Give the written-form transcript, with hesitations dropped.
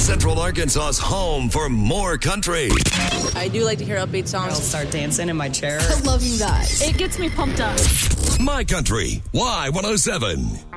Central Arkansas's home for more country. I do like to hear upbeat songs. I'll start dancing in my chair. I love you guys. It gets me pumped up. My Country, Y107.